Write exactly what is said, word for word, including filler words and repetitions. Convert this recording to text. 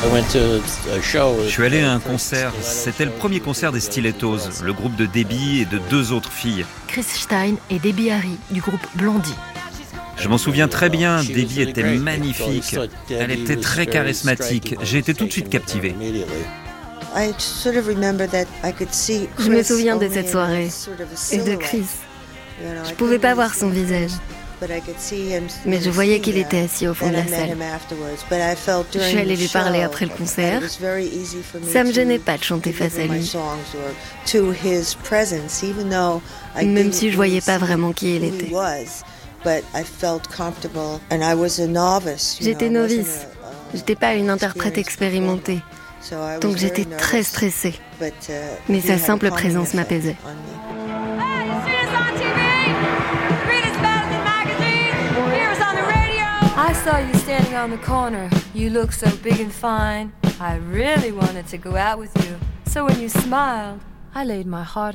Je suis allé à un concert, c'était le premier concert des Stilettos, le groupe de Debbie et de deux autres filles. Chris Stein et Debbie Harry du groupe Blondie. Je m'en souviens très bien, Debbie était magnifique, elle était très charismatique, j'ai été tout de suite captivé. Je me souviens de cette soirée et de Chris. Je ne pouvais pas voir son visage, mais je voyais qu'il était assis au fond de la salle. Je suis allée lui parler après le concert. Ça ne me gênait pas de chanter face à lui, même si je ne voyais pas vraiment qui il était. J'étais novice, je n'étais pas une interprète expérimentée, donc j'étais très stressée, mais sa simple présence m'apaisait. I saw you standing on the corner. You look so big and fine. I really wanted to go out with you. So when you smiled, I laid my heart